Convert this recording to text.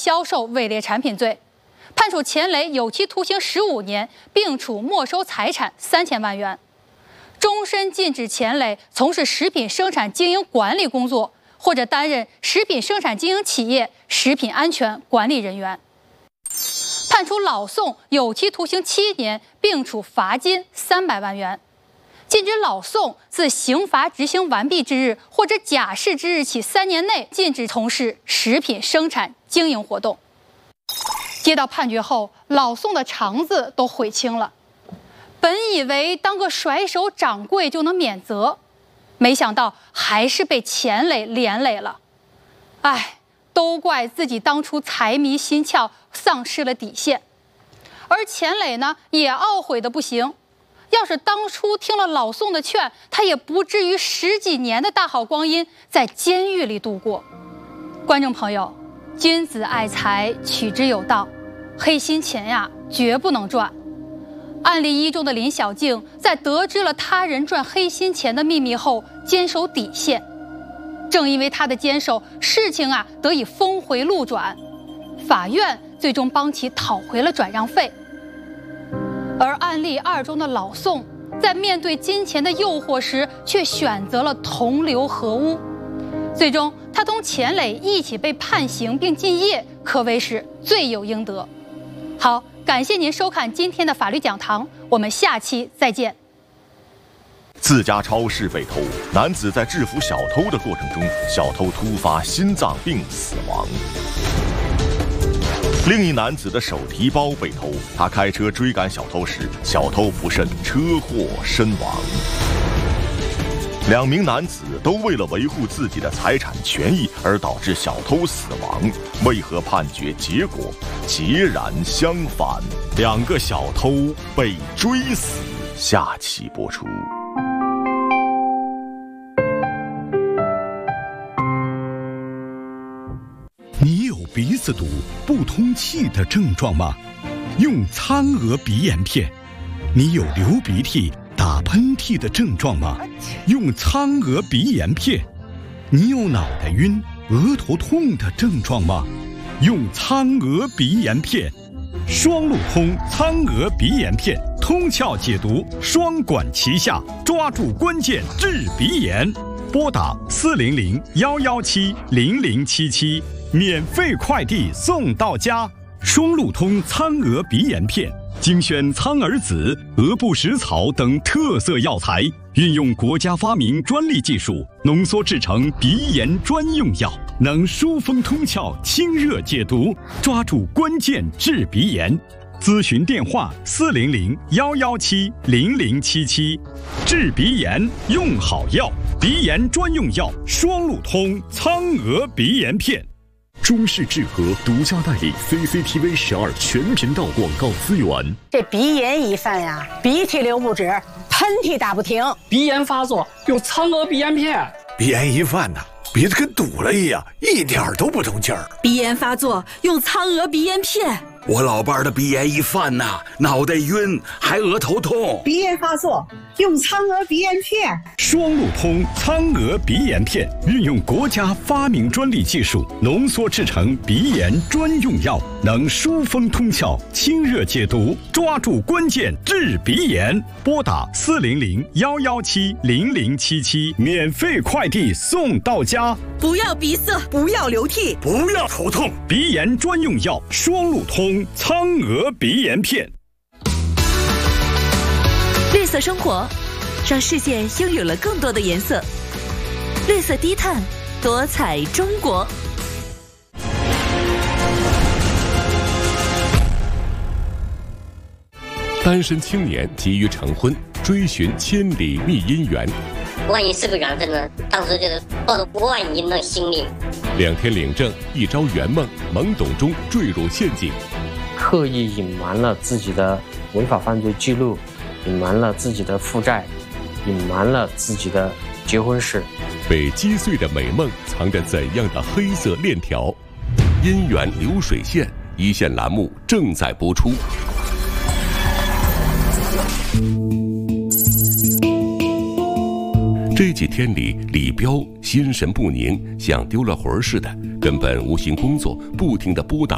销售伪劣产品罪，判处钱磊有期徒刑15年，并处没收财产3000万元，终身禁止钱磊从事食品生产经营管理工作，或者担任食品生产经营企业食品安全管理人员。判处老宋有期徒刑7年，并处罚金300万元，禁止老宋自刑罚执行完毕之日或者假释之日起3年内禁止从事食品生产经营活动。接到判决后，老宋的肠子都悔青了。本以为当个甩手掌柜就能免责，没想到还是被钱磊连累了。唉，都怪自己当初财迷心窍，丧失了底线。而钱磊呢，也懊悔的不行。要是当初听了老宋的劝，他也不至于10几年的大好光阴在监狱里度过。观众朋友，君子爱财，取之有道，黑心钱呀，绝不能赚。案例1中的林小静在得知了他人赚黑心钱的秘密后，坚守底线。正因为他的坚守，事情得以峰回路转，法院最终帮其讨回了转让费。而案例2中的老宋，在面对金钱的诱惑时，却选择了同流合污。最终，他同钱磊一起被判刑并进业，可谓是罪有应得。好，感谢您收看今天的法律讲堂，我们下期再见。 自家超市被偷，男子在制服小偷的过程中，小偷突发心脏病死亡。另一男子的手提包被偷，他开车追赶小偷时，小偷不慎车祸身亡。2名男子都为了维护自己的财产权益而导致小偷死亡，为何判决结果截然相反？2个小偷被追死，下期播出。 你有鼻子堵、不通气的症状吗？用苍娥鼻炎片。你有流鼻涕、打喷嚏的症状吗？用苍娥鼻炎片。你有脑袋晕、额头痛的症状吗？用苍娥鼻炎片。双路通苍娥鼻炎片，通窍解毒，双管齐下，抓住关键治鼻炎。拨打400-117-0077，免费快递送到家。双路通苍娥鼻炎片，精选苍耳子、鹅不食草等特色药材，运用国家发明专利技术，浓缩制成鼻炎专用药，能疏风通窍、清热解毒，抓住关键治鼻炎。咨询电话400-117-0077，治鼻炎用好药，鼻炎专用药双路通苍娥鼻炎片。 中视智和独家代理 CCTV 12全频道广告资源。 这鼻炎一犯呀，鼻涕流不止，喷嚏打不停， 鼻炎发作用苍娥鼻炎片。 鼻炎一犯呐，鼻子跟堵了一样，一点都不通气儿。 鼻炎发作用苍娥鼻炎片。 我老伴儿的鼻炎一犯呐，脑袋晕，还额头痛。 鼻炎发作用苍娥鼻炎片。 双路通苍娥鼻炎片，运用国家发明专利技术，浓缩制成鼻炎专用药，能疏风通窍、清热解毒，抓住关键治鼻炎。拨打400-117-0077，免费快递送到家。 不要鼻塞，不要流涕， 不要头痛， 鼻炎专用药双路通苍娥鼻炎片。 绿色生活，让世界拥有了更多的颜色。绿色低碳，多彩中国。 单身青年急于成婚，追寻千里觅姻缘。 万一是个缘分呢？当时就是抱着万一的心理。 2天领证，一朝圆梦，懵懂中坠入陷阱。 刻意隐瞒了自己的违法犯罪记录，隐瞒了自己的负债，隐瞒了自己的结婚史。 被击碎的美梦藏着怎样的黑色链条？姻缘流水线，一线栏目正在播出。这几天里，李彪心神不宁，像丢了魂似的，根本无心工作，不停地拨打